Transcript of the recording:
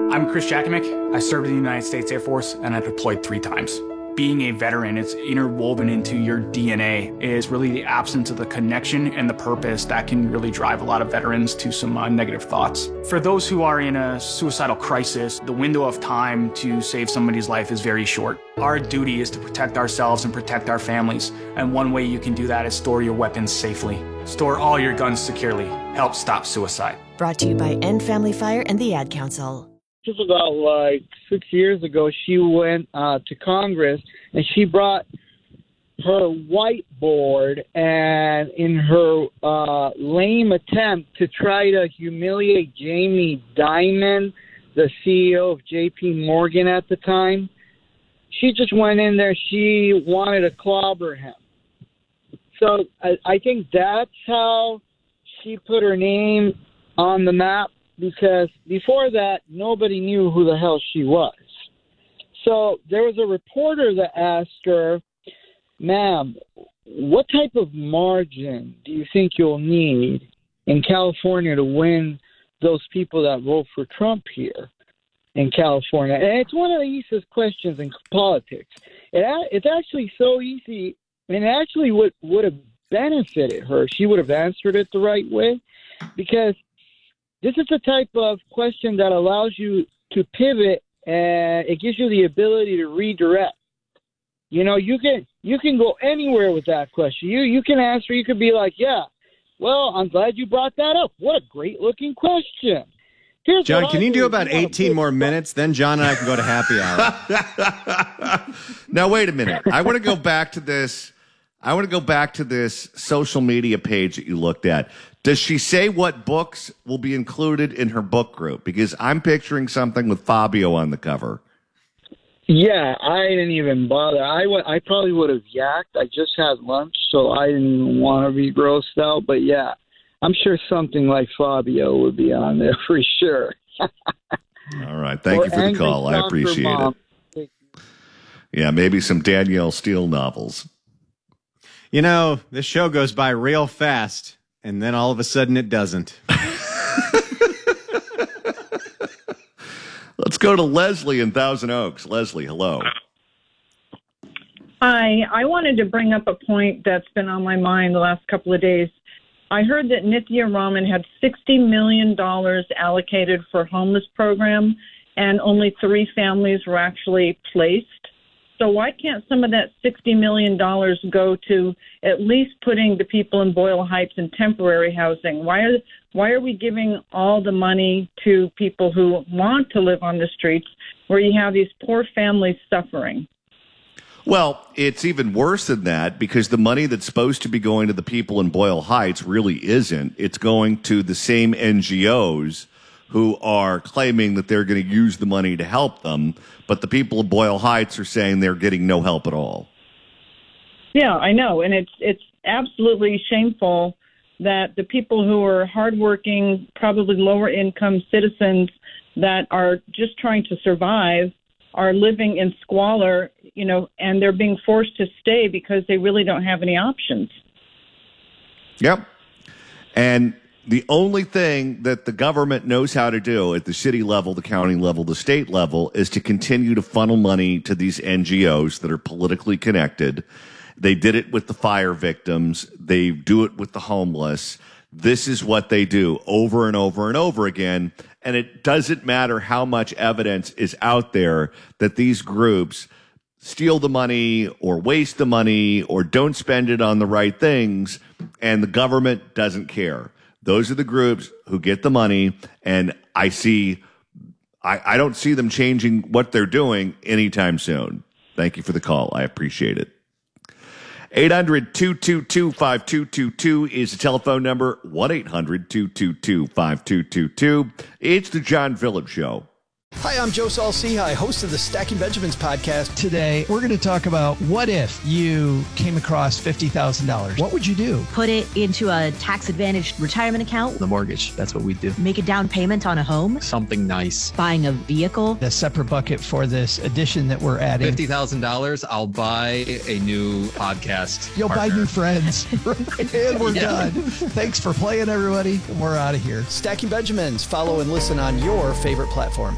I'm Chris Jakomick. I served in the United States Air Force and I deployed 3 times. Being a veteran, it's interwoven into your DNA, is really the absence of the connection and the purpose that can really drive a lot of veterans to some negative thoughts. For those who are in a suicidal crisis, the window of time to save somebody's life is very short. Our duty is to protect ourselves and protect our families, and one way you can do that is store your weapons safely. Store all your guns securely. Help stop suicide. Brought to you by End Family Fire and the Ad Council. This was about 6 years ago. She went to Congress and she brought her whiteboard, and in her lame attempt to try to humiliate Jamie Dimon, the CEO of J.P. Morgan at the time, she just went in there. She wanted to clobber him. So I think that's how she put her name on the map, because before that, nobody knew who the hell she was. So there was a reporter that asked her, "Ma'am, what type of margin do you think you'll need in California to win those people that vote for Trump here in California?" And it's one of the easiest questions in politics. It's actually so easy, and it actually would have benefited her. She would have answered it the right way, because this is the type of question that allows you to pivot, and it gives you the ability to redirect. You know, you can go anywhere with that question. You can answer. You could be like, "Yeah, well, I'm glad you brought that up. What a great looking question." John, can you do about 18 more minutes? Then John and I can go to happy hour. Now, wait a minute. I want to go back to this. I want to go back to this social media page that you looked at. Does she say what books will be included in her book group? Because I'm picturing something with Fabio on the cover. Yeah, I didn't even bother. I probably would have yacked. I just had lunch, so I didn't even want to be grossed out. But yeah, I'm sure something like Fabio would be on there for sure. All right. Thank you for the call. I appreciate it. Yeah, maybe some Danielle Steele novels. You know, this show goes by real fast, and then all of a sudden it doesn't. Let's go to Leslie in Thousand Oaks. Leslie, hello. Hi. I wanted to bring up a point that's been on my mind the last couple of days. I heard that Nithya Raman had $60 million allocated for homeless program, and only 3 families were actually placed. So why can't some of that $60 million go to at least putting the people in Boyle Heights in temporary housing? Why are we giving all the money to people who want to live on the streets, where you have these poor families suffering? Well, it's even worse than that, because the money that's supposed to be going to the people in Boyle Heights really isn't. It's going to the same NGOs who are claiming that they're going to use the money to help them, but the people of Boyle Heights are saying they're getting no help at all. Yeah, I know, and it's absolutely shameful that the people who are hardworking, probably lower-income citizens that are just trying to survive are living in squalor, you know, and they're being forced to stay because they really don't have any options. Yep. And the only thing that the government knows how to do at the city level, the county level, the state level, is to continue to funnel money to these NGOs that are politically connected. They did it with the fire victims. They do it with the homeless. This is what they do over and over and over again. And it doesn't matter how much evidence is out there that these groups steal the money or waste the money or don't spend it on the right things, and the government doesn't care. Those are the groups who get the money, and I don't see them changing what they're doing anytime soon. Thank you for the call. I appreciate it. 800-222-5222 is the telephone number. 1-800-222-5222. It's the John Phillips Show. Hi, I'm Joe Saul-Sehy, host of the Stacking Benjamins podcast. Today, we're going to talk about what if you came across $50,000. What would you do? Put it into a tax-advantaged retirement account. The mortgage, that's what we do. Make a down payment on a home. Something nice. Buying a vehicle. A separate bucket for this addition that we're adding. $50,000, I'll buy a new podcast You'll partner. buy new friends. And we're done. Thanks for playing, everybody. We're out of here. Stacking Benjamins. Follow and listen on your favorite platform.